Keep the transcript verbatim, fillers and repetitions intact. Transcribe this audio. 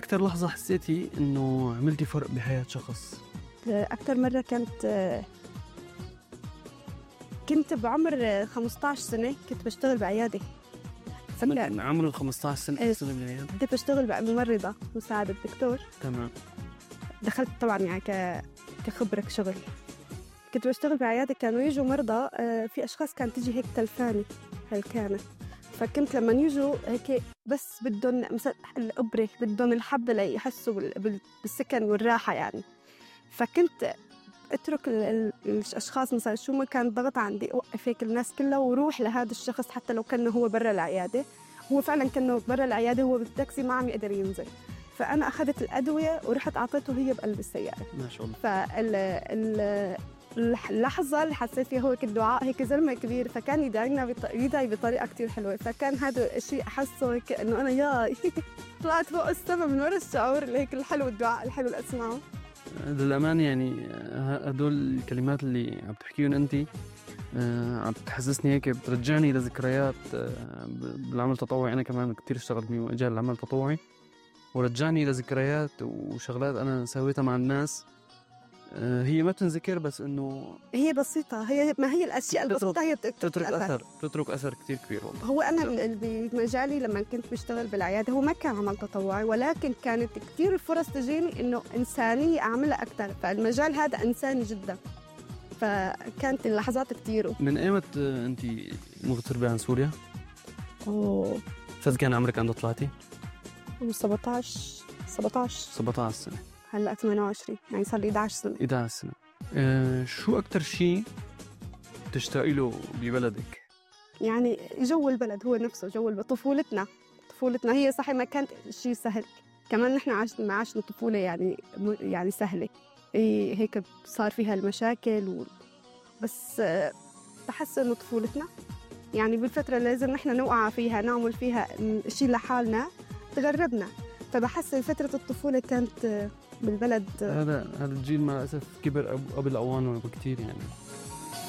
أكتر لحظة حسيتي إنه عملتي فرق بحياة شخص؟ أكتر مرة كانت كنت بعمر خمسة عشر سنة، كنت بشتغل بعيادة. من عمر خمسة عشر سنة بتشتغلي بالعيادة؟ كنت بشتغل بممرضة مساعدة دكتور. تمام. دخلت طبعا يعني ك... كخبرة شغل. كنت بشتغل بعيادة، كانوا يجوا مرضى، في أشخاص كانت تيجي هيك تلفاني هالكانت، فكنت لما يجوا هيك بس بدهم الإبرة، بدهم الحبة ليحسوا بال... بالسكن والراحة يعني. فكنت اترك الاشخاص مثلا شو ما كان ضغط عندي، اوقف هيك الناس كلها وروح لهذا الشخص حتى لو كان هو برا العياده. هو فعلا كانه برا العياده، هو بالتاكسي ما عم يقدر ينزل، فانا اخذت الادويه ورحت اعطيته هي بقلب السياره. ما شاء الله. فال اللحظه اللي حسيت فيها هو كالدعاء، هيك زلمه كبير فكان يدعينا بط... يدعي بطريقه كتير حلوه، فكان هذا الشيء احسه هيك انه انا يا طلعت فوق السما من ورا الشعور اللي هيك الحلو، الدعاء الحلو اللي اسمعه. للأمان يعني هدول الكلمات اللي عم تحكيهم أنت عم تحسسني هيك، بترجعني لذكريات بالعمل التطوعي. أنا كمان كتير اشتغلت بمجال العمل التطوعي، ورجعني لذكريات وشغلات أنا سويتها مع الناس هي ما تنذكر، بس إنه هي بسيطة، هي ما هي الأشياء البسيطة هي تترك أثر، تترك أثر كتير كبير والله. هو أنا بمجالي لما كنت بشتغل بالعيادة هو ما كان عمل تطوعي، ولكن كانت كتير الفرص تجيني إنه إنسانية أعملها أكتر، فالمجال هذا إنساني جدا، فكانت اللحظات كتير. من أيمت أنت مغتربة عن سوريا؟ أوه فإذا كان عمرك عند طلعتي؟ سبعتاشر سبعتاشر سبعتاشر سنة، هلأ ثمانية وعشرين، يعني صار لي إحدى عشر سنة. إحدى عشر سنة. أه شو أكتر شيء تشتاقي له ببلدك؟ يعني جو البلد هو نفسه، جو طفولتنا. طفولتنا هي صحيح ما كانت شيء سهل، كمان نحن عشنا ما عشنا طفولة يعني يعني سهلة، إيه هيك صار فيها المشاكل و... بس بحس إنه طفولتنا يعني بالفترة اللي لازم نحن نوقع فيها نعمل فيها شيء لحالنا تغربنا، فبحس فترة الطفولة كانت بالبلد. هذا هذا الجيل مع الأسف كبر قبل أوانه بكتير يعني.